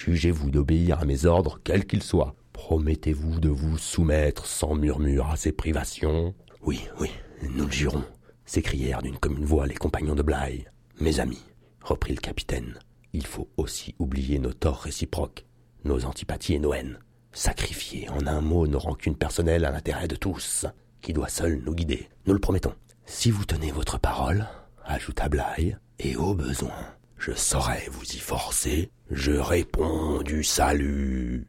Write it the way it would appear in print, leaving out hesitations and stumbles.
Jugez-vous d'obéir à mes ordres, quels qu'ils soient. Promettez-vous de vous soumettre sans murmure à ces privations? Oui, nous le jurons, s'écrièrent d'une commune voix les compagnons de Bligh. Mes amis, reprit le capitaine, il faut aussi oublier nos torts réciproques, nos antipathies et nos haines. Sacrifier en un mot nos rancunes personnelles à l'intérêt de tous, qui doit seul nous guider. Nous le promettons. Si vous tenez votre parole, ajouta Bligh, et au besoin, je saurai vous y forcer, je réponds du salut.